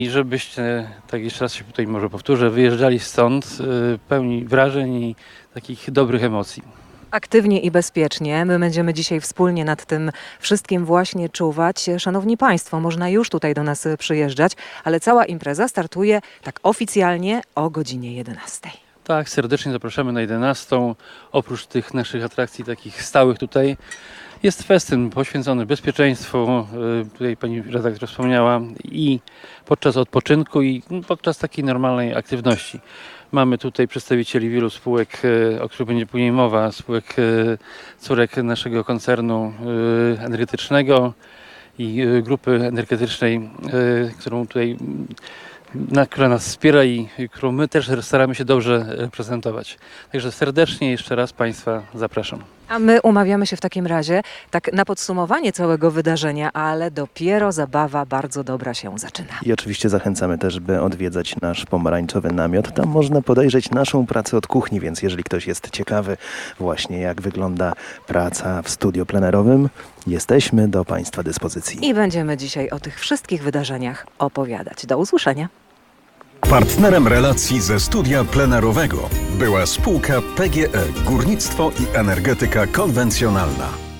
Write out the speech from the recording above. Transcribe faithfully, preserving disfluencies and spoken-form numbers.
I żebyście, tak jeszcze raz się tutaj może powtórzę, wyjeżdżali stąd y, pełni wrażeń i takich dobrych emocji. Aktywnie i bezpiecznie. My będziemy dzisiaj wspólnie nad tym wszystkim właśnie czuwać. Szanowni Państwo, można już tutaj do nas przyjeżdżać, ale cała impreza startuje tak oficjalnie o godzinie jedenastej. Tak, serdecznie zapraszamy na jedenastą. Oprócz tych naszych atrakcji takich stałych tutaj jest festyn poświęcony bezpieczeństwu, y, tutaj pani redaktor wspomniała, i podczas odpoczynku i podczas takiej normalnej aktywności. Mamy tutaj przedstawicieli wielu spółek, y, o których będzie później mowa, spółek y, córek naszego koncernu y, energetycznego i y, grupy energetycznej, y, którą tutaj na, która nas wspiera i i którą my też staramy się dobrze reprezentować. Także serdecznie jeszcze raz Państwa zapraszam. A my umawiamy się w takim razie tak na podsumowanie całego wydarzenia, ale dopiero zabawa bardzo dobra się zaczyna. I oczywiście zachęcamy też, by odwiedzać nasz pomarańczowy namiot. Tam można podejrzeć naszą pracę od kuchni, więc jeżeli ktoś jest ciekawy właśnie jak wygląda praca w studio plenerowym, jesteśmy do Państwa dyspozycji. I będziemy dzisiaj o tych wszystkich wydarzeniach opowiadać. Do usłyszenia. Partnerem relacji ze studia plenerowego była spółka P G E Górnictwo i Energetyka Konwencjonalna.